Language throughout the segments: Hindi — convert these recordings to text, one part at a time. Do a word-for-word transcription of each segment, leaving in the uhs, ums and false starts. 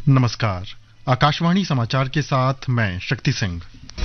नमस्कार। आकाशवाणी समाचार के साथ मैं शक्ति सिंह।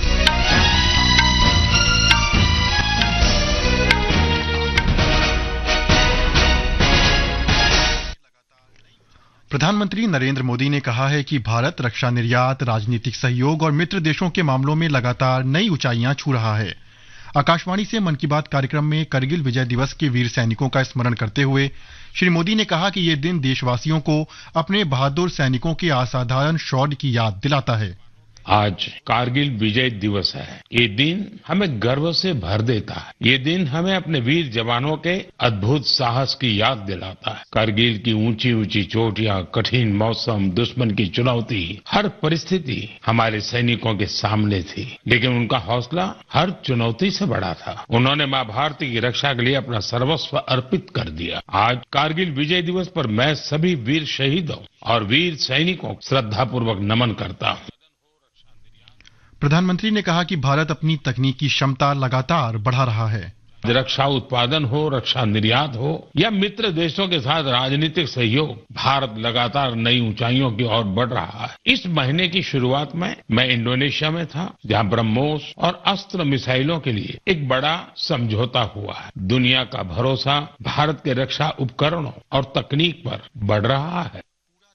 प्रधानमंत्री नरेंद्र मोदी ने कहा है कि भारत रक्षा निर्यात, राजनीतिक सहयोग और मित्र देशों के मामलों में लगातार नई ऊंचाइयां छू रहा है। आकाशवाणी से मन की बात कार्यक्रम में करगिल विजय दिवस के वीर सैनिकों का स्मरण करते हुए श्री मोदी ने कहा कि ये दिन देशवासियों को अपने बहादुर सैनिकों के असाधारण शौर्य की याद दिलाता है। आज कारगिल विजय दिवस है। ये दिन हमें गर्व से भर देता है। ये दिन हमें अपने वीर जवानों के अद्भुत साहस की याद दिलाता है। कारगिल की ऊंची ऊंची चोटियां, कठिन मौसम, दुश्मन की चुनौती, हर परिस्थिति हमारे सैनिकों के सामने थी, लेकिन उनका हौसला हर चुनौती से बड़ा था। उन्होंने मां भारती की रक्षा के लिए अपना सर्वस्व अर्पित कर दिया। आज कारगिल विजय दिवस पर मैं सभी वीर शहीदों और वीर सैनिकों को श्रद्धापूर्वक नमन करता हूँ। प्रधानमंत्री ने कहा कि भारत अपनी तकनीकी क्षमता लगातार बढ़ा रहा है। रक्षा उत्पादन हो, रक्षा निर्यात हो या मित्र देशों के साथ राजनीतिक सहयोग, भारत लगातार नई ऊंचाइयों की ओर बढ़ रहा है। इस महीने की शुरुआत में मैं इंडोनेशिया में था, जहां ब्रह्मोस और अस्त्र मिसाइलों के लिए एक बड़ा समझौता हुआ है। दुनिया का भरोसा भारत के रक्षा उपकरणों और तकनीक पर बढ़ रहा है।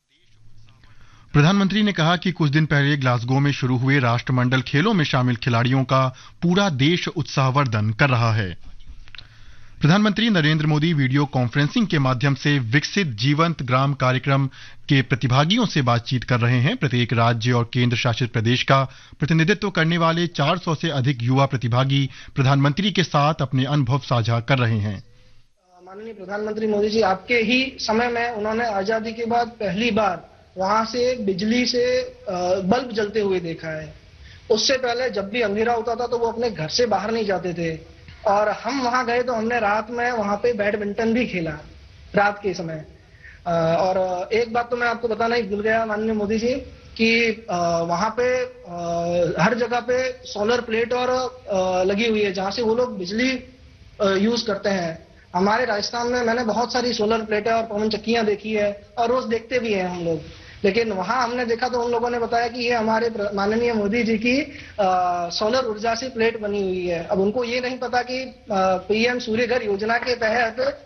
प्रधानमंत्री ने कहा कि कुछ दिन पहले ग्लासगो में शुरू हुए राष्ट्रमंडल खेलों में शामिल खिलाड़ियों का पूरा देश उत्साहवर्धन कर रहा है। प्रधानमंत्री नरेंद्र मोदी वीडियो कॉन्फ्रेंसिंग के माध्यम से विकसित जीवंत ग्राम कार्यक्रम के प्रतिभागियों से बातचीत कर रहे हैं। प्रत्येक राज्य और केंद्र शासित प्रदेश का प्रतिनिधित्व करने वाले चार सौ से अधिक युवा प्रतिभागी प्रधानमंत्री के साथ अपने अनुभव साझा कर रहे हैं। माननीय प्रधानमंत्री मोदी जी, आपके ही समय में उन्होंने आजादी के बाद पहली बार वहां से बिजली से बल्ब जलते हुए देखा है। उससे पहले जब भी अंधेरा होता था तो वो अपने घर से बाहर नहीं जाते थे, और हम वहां गए तो हमने रात में वहां पे बैडमिंटन भी खेला रात के समय। और एक बात तो मैं आपको बताना ही भूल गया माननीय मोदी जी कि वहां पे हर जगह पे सोलर प्लेट और लगी हुई है जहां से वो लोग बिजली यूज करते हैं। हमारे राजस्थान में मैंने बहुत सारी सोलर प्लेटें और पवन चक्कियां देखी है और रोज देखते भी हैं हम लोग, लेकिन वहां हमने देखा तो उन लोगों ने बताया कि ये हमारे माननीय मोदी जी की आ, सोलर ऊर्जा से प्लेट बनी हुई है। अब उनको ये नहीं पता कि पीएम सूर्य घर योजना के तहत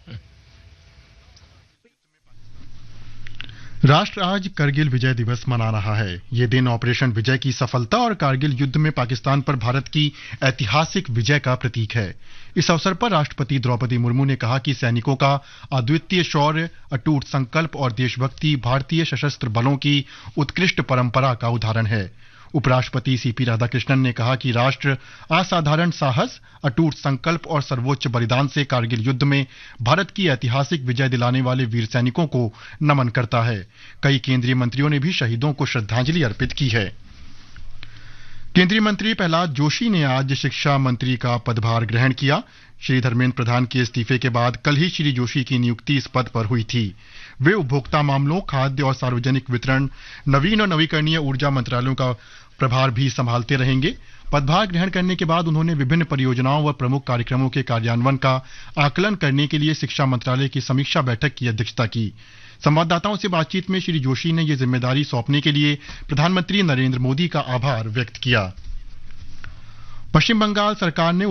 राष्ट्र आज करगिल विजय दिवस मना रहा है। ये दिन ऑपरेशन विजय की सफलता और करगिल युद्ध में पाकिस्तान पर भारत की ऐतिहासिक विजय का प्रतीक है। इस अवसर पर राष्ट्रपति द्रौपदी मुर्मू ने कहा कि सैनिकों का अद्वितीय शौर्य, अटूट संकल्प और देशभक्ति भारतीय सशस्त्र बलों की उत्कृष्ट परंपरा का उदाहरण है। उपराष्ट्रपति सीपी राधाकृष्णन ने कहा कि राष्ट्र असाधारण साहस, अटूट संकल्प और सर्वोच्च बलिदान से करगिल युद्ध में भारत की ऐतिहासिक विजय दिलाने वाले वीर सैनिकों को नमन करता है। कई केंद्रीय मंत्रियों ने भी शहीदों को श्रद्धांजलि अर्पित की है। केंद्रीय मंत्री प्रहलाद जोशी ने आज शिक्षा मंत्री का पदभार ग्रहण किया। श्री धर्मेंद्र प्रधान के इस्तीफे के बाद कल ही श्री जोशी की नियुक्ति इस पद पर हुई थी। वे उपभोक्ता मामलों, खाद्य और सार्वजनिक वितरण, नवीन और नवीकरणीय ऊर्जा मंत्रालयों का प्रभार भी संभालते रहेंगे। पदभार ग्रहण करने के बाद उन्होंने विभिन्न परियोजनाओं व प्रमुख कार्यक्रमों के कार्यान्वयन का आकलन करने के लिए शिक्षा मंत्रालय की समीक्षा बैठक की अध्यक्षता की। संवाददाताओं से बातचीत में श्री जोशी ने ये जिम्मेदारी सौंपने के लिए प्रधानमंत्री नरेंद्र मोदी का आभार व्यक्त किया। पश्चिम बंगाल सरकार ने